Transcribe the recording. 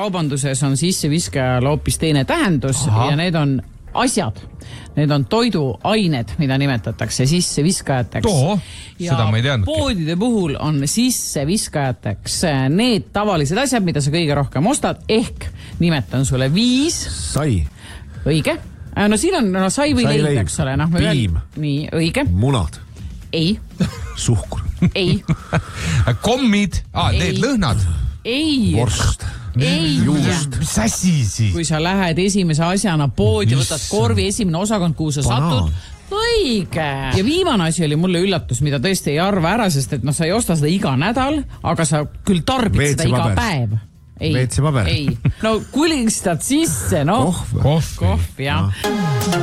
kaubanduses on sisseviskajal hoopis teine tähendus. Aha. Ja need on asjad. Need on toiduained, mida nimetatakse sisseviskajateks. Seda ma ei teadnud. Poodide puhul on sisseviskajateks need tavalised asjad, mida sa kõige rohkem ostad, ehk nimetan sulle 5. Sai. Õige. No siin on sai või leib, eks ole. Piim. Nii, õige. Munad. Ei. Suhkur. Ei. Kommid. Need lõhnad. Ei. Vorst. Ei. Juust. Mis asi siis? Kui sa lähed esimese asjana poodi, võtad korvi esimene osakond, kuhu sa satud. Õige. Ja viimane asi oli mulle üllatus, mida tõesti ei arva ära, sest et sa ei osta seda iga nädal, aga sa küll tarbid seda iga päev. WC-paber. Ei. No kulistad sisse, Kohv, jah.